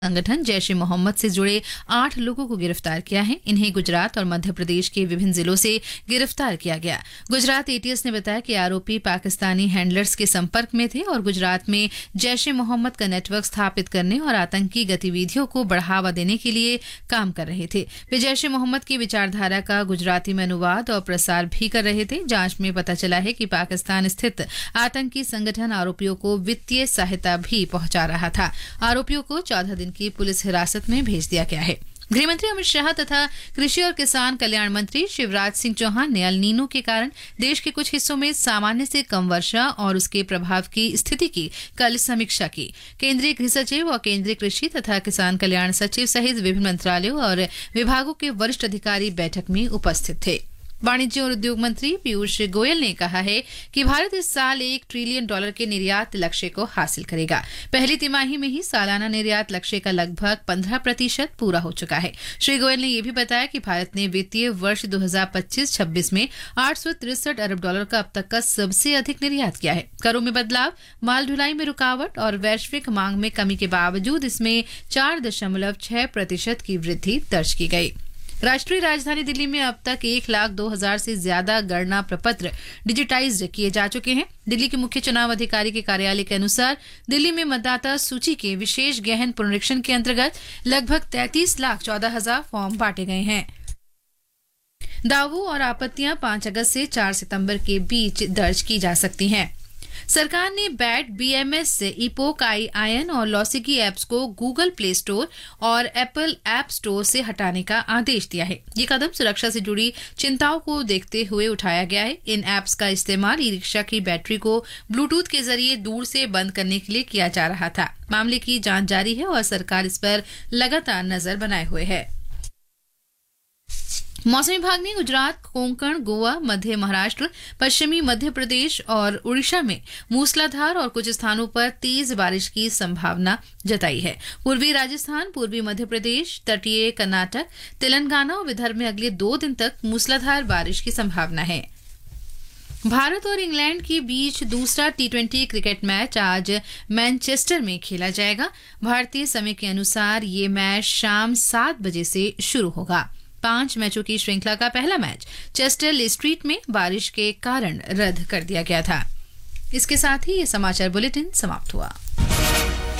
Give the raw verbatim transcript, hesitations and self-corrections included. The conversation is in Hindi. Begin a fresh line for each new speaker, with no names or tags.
संगठन जैश ए मोहम्मद से जुड़े आठ लोगों को गिरफ्तार किया है। इन्हें गुजरात और मध्य प्रदेश के विभिन्न जिलों से गिरफ्तार किया गया। गुजरात एटीएस ने बताया कि आरोपी पाकिस्तानी हैंडलर्स के संपर्क में थे और गुजरात में जैश ए मोहम्मद का नेटवर्क स्थापित करने और आतंकी गतिविधियों को बढ़ावा देने के लिए काम कर रहे थे। वे जैश ए मोहम्मद की विचारधारा का गुजराती में अनुवाद और प्रसार भी कर रहे थे। जांच में पता चला है कि पाकिस्तान स्थित आतंकी संगठन आरोपियों को वित्तीय सहायता भी पहुंचा रहा था। आरोपियों को चौदह दिन की पुलिस हिरासत में भेज दिया गया है। गृहमंत्री अमित शाह तथा कृषि और किसान कल्याण मंत्री शिवराज सिंह चौहान ने एल नीनो के कारण देश के कुछ हिस्सों में सामान्य से कम वर्षा और उसके प्रभाव की स्थिति की कल समीक्षा की। केंद्रीय गृह सचिव और केंद्रीय कृषि तथा किसान कल्याण सचिव सहित विभिन्न मंत्रालयों और विभागों के वरिष्ठ अधिकारी बैठक में उपस्थित थे। वाणिज्य और उद्योग मंत्री पीयूष गोयल ने कहा है कि भारत इस साल एक ट्रिलियन डॉलर के निर्यात लक्ष्य को हासिल करेगा। पहली तिमाही में ही सालाना निर्यात लक्ष्य का लगभग पंद्रह प्रतिशत पूरा हो चुका है। श्री गोयल ने यह भी बताया कि भारत ने वित्तीय वर्ष दो हज़ार पच्चीस छब्बीस में आठ सौ तिरसठ अरब डॉलर का अब तक का सबसे अधिक निर्यात किया है। करों में बदलाव, माल ढुलाई में रुकावट और वैश्विक मांग में कमी के बावजूद इसमें चार दशमलव छह प्रतिशत की वृद्धि दर्ज की गई। राष्ट्रीय राजधानी दिल्ली में अब तक एक लाख दो हजार से ज्यादा गणना प्रपत्र डिजिटाइज किए जा चुके हैं। दिल्ली के मुख्य चुनाव अधिकारी के कार्यालय के अनुसार दिल्ली में मतदाता सूची के विशेष गहन पुनरीक्षण के अंतर्गत लगभग तैंतीस लाख चौदह हजार फॉर्म बांटे गए हैं। दावों और आपत्तियां पांच अगस्त से चार सितंबर के बीच दर्ज की जा सकती हैं। सरकार ने बैट, बीएमएस, इपोक, आई आयन और लॉसिकी ऐप्स को गूगल प्ले स्टोर और एप्पल ऐप स्टोर से हटाने का आदेश दिया है। ये कदम सुरक्षा से जुड़ी चिंताओं को देखते हुए उठाया गया है। इन ऐप्स का इस्तेमाल ई रिक्शा की बैटरी को ब्लूटूथ के जरिए दूर से बंद करने के लिए किया जा रहा था। मामले की जांच जारी है और सरकार इस पर लगातार नजर बनाए हुए है। मौसम विभाग ने गुजरात, कोंकण, गोवा, मध्य महाराष्ट्र, पश्चिमी मध्य प्रदेश और उड़ीसा में मूसलाधार और कुछ स्थानों पर तेज बारिश की संभावना जताई है। पूर्वी राजस्थान, पूर्वी मध्य प्रदेश, तटीय कर्नाटक, तेलंगाना और विदर्भ में अगले दो दिन तक मूसलाधार बारिश की संभावना है। भारत और इंग्लैंड के बीच दूसरा टी ट्वेंटी क्रिकेट मैच आज मैनचेस्टर में खेला जाएगा। भारतीय समय के अनुसार ये मैच शाम सात बजे से शुरू होगा। पांच मैचों की श्रृंखला का पहला मैच चेस्टर स्ट्रीट में बारिश के कारण रद्द कर दिया गया था। इसके साथ ही ये समाचार बुलेटिन समाप्त हुआ।